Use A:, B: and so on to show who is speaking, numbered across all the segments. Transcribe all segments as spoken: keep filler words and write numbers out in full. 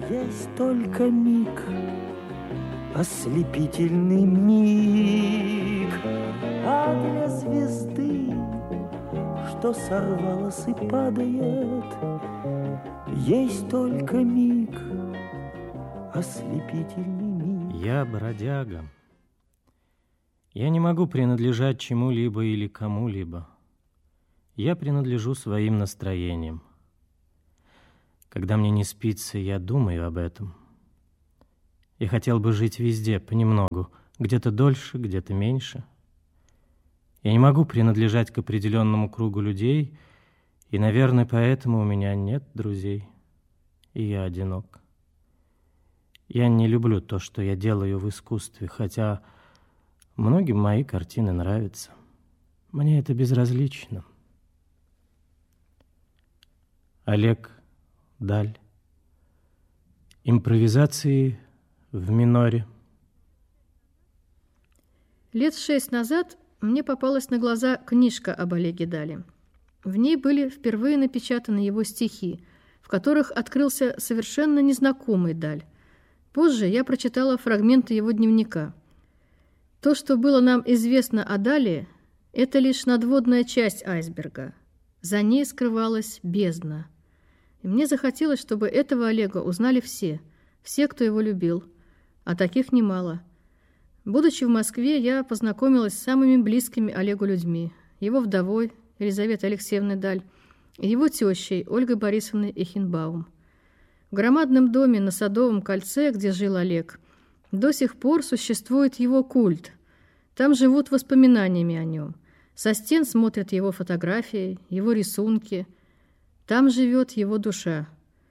A: Есть только миг, ослепительный миг, а для звезды, что сорвалась и падает, есть только миг, ослепительный миг.
B: Я бродяга. Я не могу принадлежать чему-либо или кому-либо. Я принадлежу своим настроениям. Когда мне не спится, я думаю об этом. Я хотел бы жить везде, понемногу, где-то дольше, где-то меньше. Я не могу принадлежать к определенному кругу людей, и, наверное, поэтому у меня нет друзей, и я одинок. Я не люблю то, что я делаю в искусстве, хотя многим мои картины нравятся. Мне это безразлично. Олег Даль. Импровизации в миноре.
C: Лет шесть назад мне попалась на глаза книжка об Олеге Дале. В ней были впервые напечатаны его стихи, в которых открылся совершенно незнакомый Даль. Позже я прочитала фрагменты его дневника. То, что было нам известно о Дале, это лишь надводная часть айсберга. За ней скрывалась бездна. И мне захотелось, чтобы этого Олега узнали все, все, кто его любил, а таких немало. Будучи в Москве, я познакомилась с самыми близкими Олегу людьми, его вдовой Елизаветой Алексеевной Даль и его тещей Ольгой Борисовной Эхенбаум. В громадном доме на Садовом кольце, где жил Олег, до сих пор существует его культ. Там живут воспоминаниями о нем. Со стен смотрят его фотографии, его рисунки. Там живет его душа.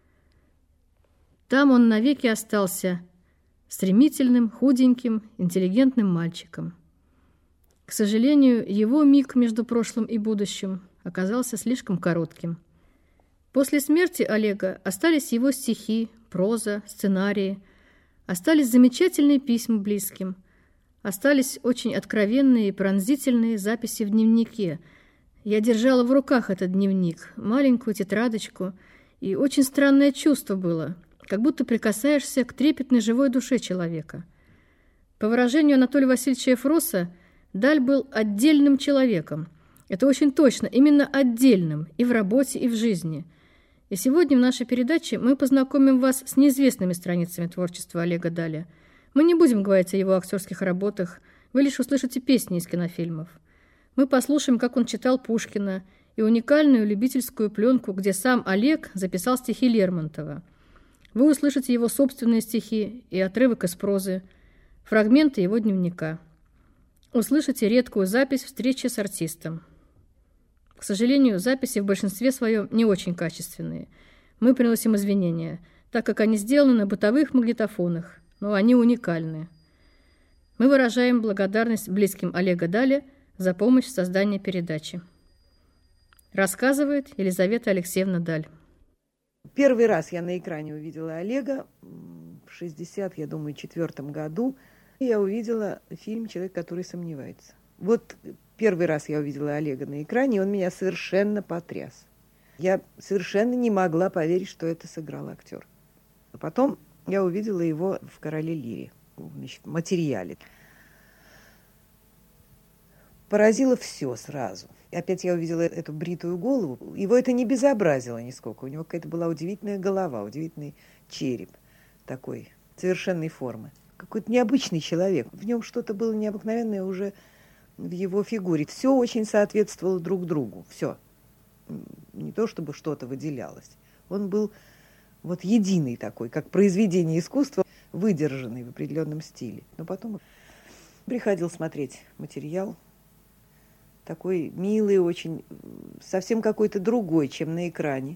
C: Там он навеки остался стремительным, худеньким, интеллигентным мальчиком. К сожалению, его миг между прошлым и будущим оказался слишком коротким. После смерти Олега остались его стихи, проза, сценарии, остались замечательные письма близким, остались очень откровенные и пронзительные записи в дневнике. Я держала в руках этот дневник, маленькую тетрадочку, и очень странное чувство было, как будто прикасаешься к трепетной живой душе человека. По выражению Анатолия Васильевича Эфроса, Даль был отдельным человеком. Это очень точно, именно отдельным и в работе, и в жизни. И сегодня в нашей передаче мы познакомим вас с неизвестными страницами творчества Олега Даля. Мы не будем говорить о его актерских работах, вы лишь услышите песни из кинофильмов. Мы послушаем, как он читал Пушкина, и уникальную любительскую пленку, где сам Олег записал стихи Лермонтова. Вы услышите его собственные стихи и отрывок из прозы, фрагменты его дневника. Услышите редкую запись встречи с артистом. К сожалению, записи в большинстве своем не очень качественные. Мы приносим извинения, так как они сделаны на бытовых магнитофонах, но они уникальны. Мы выражаем благодарность близким Олега Даля за помощь в создании передачи. Рассказывает Елизавета Алексеевна Даль.
D: Первый раз я на экране увидела Олега в шестьдесят, я думаю, четвертом году. Я увидела фильм «Человек, который сомневается». Вот первый раз я увидела Олега на экране, и он меня совершенно потряс. Я совершенно не могла поверить, что это сыграл актер. А потом я увидела его в «Короле Лире», значит, в материале. Поразило все сразу. И опять я увидела эту бритую голову. Его это не безобразило нисколько. У него какая-то была удивительная голова, удивительный череп такой, совершенной формы. Какой-то необычный человек. В нем что-то было необыкновенное уже в его фигуре. Все очень соответствовало друг другу. Все. Не то, чтобы что-то выделялось. Он был вот единый такой, как произведение искусства, выдержанный в определенном стиле. Но потом приходил смотреть материал. Такой милый, очень, совсем какой-то другой, чем на экране.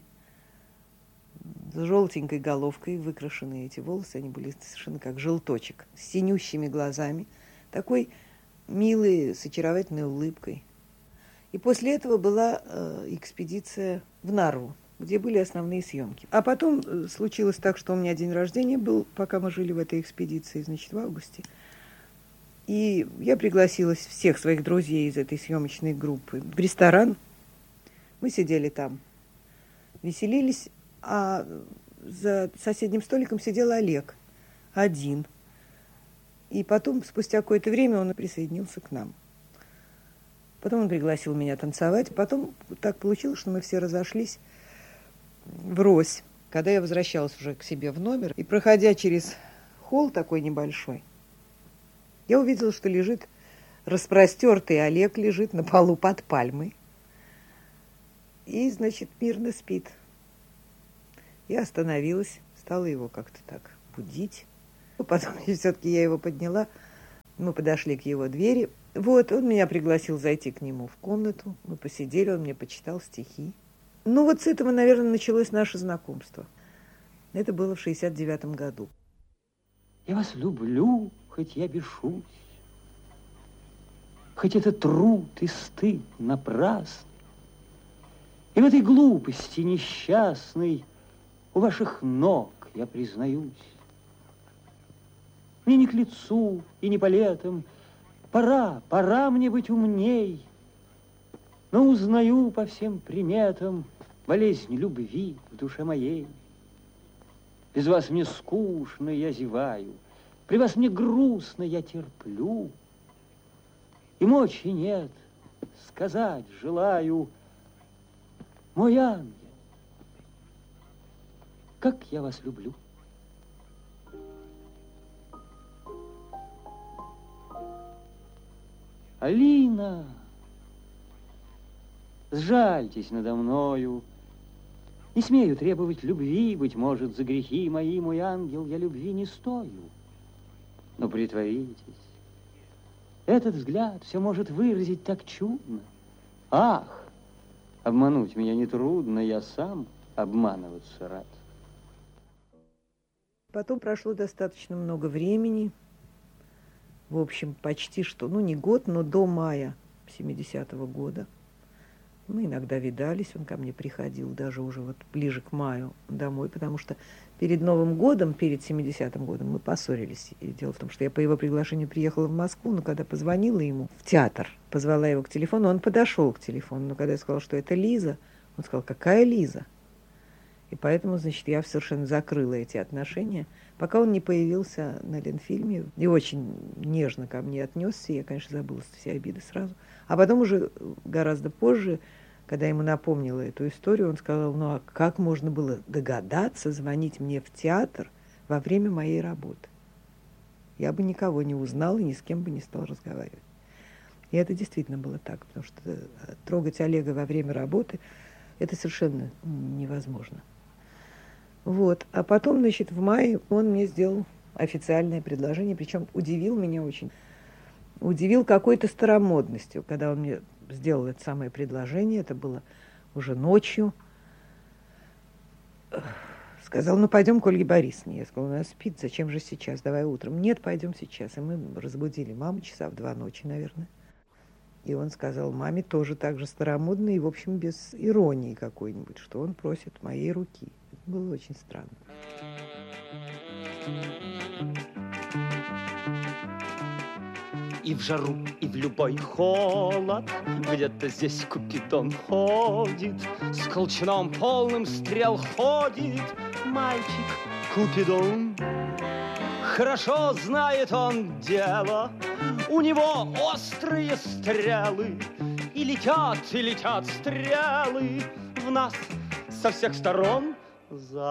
D: С желтенькой головкой выкрашенные эти волосы, они были совершенно как желточек, с синющими глазами, такой милый, с очаровательной улыбкой. И после этого была э, экспедиция в Нарву, где были основные съемки. А потом э, случилось так, что у меня день рождения был, пока мы жили в этой экспедиции, значит, в августе. И я пригласила всех своих друзей из этой съемочной группы в ресторан. Мы сидели там, веселились, а за соседним столиком сидел Олег, один. И потом, спустя какое-то время, он присоединился к нам. Потом он пригласил меня танцевать. Потом так получилось, что мы все разошлись врозь. Когда я возвращалась уже к себе в номер, и, проходя через холл такой небольшой, я увидела, что лежит распростертый Олег, лежит на полу под пальмой. И, значит, мирно спит. Я остановилась, стала его как-то так будить. Потом все-таки я его подняла. Мы подошли к его двери. Вот, он меня пригласил зайти к нему в комнату. Мы посидели, он мне почитал стихи. Ну, вот с этого, наверное, началось наше знакомство. Это было в шестьдесят девятом году.
A: Я вас люблю, хоть я бешусь, хоть это труд и стыд напрасный. И в этой глупости несчастной у ваших ног я признаюсь. Мне не к лицу и не по летам, пора, пора мне быть умней. Но узнаю по всем приметам болезнь любви в душе моей. Без вас мне скучно, я зеваю, при вас мне грустно, я терплю. И мочи нет, сказать желаю, мой ангел, как я вас люблю. Алина, сжальтесь надо мною. Не смею требовать любви, быть может, за грехи мои, мой ангел, я любви не стою. Но притворитесь, этот взгляд все может выразить так чудно. Ах, обмануть меня нетрудно, я сам обманываться рад.
D: Потом прошло достаточно много времени. В общем, почти что, ну, не год, но до мая семидесятого года. Мы иногда видались, он ко мне приходил даже уже вот ближе к маю домой, потому что перед Новым годом, перед семидесятым годом мы поссорились. И дело в том, что я по его приглашению приехала в Москву, но когда позвонила ему в театр, позвала его к телефону, он подошел к телефону, но когда я сказала, что это Лиза, он сказал, какая Лиза? И поэтому, значит, я совершенно закрыла эти отношения, пока он не появился на Ленфильме и очень нежно ко мне отнесся. Я, конечно, забыла все обиды сразу. А потом уже гораздо позже, когда я ему напомнила эту историю, он сказал, ну а как можно было догадаться звонить мне в театр во время моей работы? Я бы никого не узнал и ни с кем бы не стал разговаривать. И это действительно было так, потому что трогать Олега во время работы – это совершенно невозможно. Вот. А потом, значит, в мае он мне сделал официальное предложение, причем удивил меня очень. Удивил какой-то старомодностью, когда он мне сделал это самое предложение, это было уже ночью. Сказал, ну, пойдем к Ольге Борисовне. Я сказала, она спит, зачем же сейчас, давай утром. Нет, пойдем сейчас. И мы разбудили маму часа в два ночи, наверное. И он сказал маме тоже так же старомодно и, в общем, без иронии какой-нибудь, что он просит моей руки. Это было очень странно.
E: И в жару, и в любой холод где-то здесь Купидон ходит, с колчаном полным стрел ходит мальчик Купидон. Хорошо знает он дело, у него острые стрелы, и летят, и летят стрелы в нас со всех сторон. За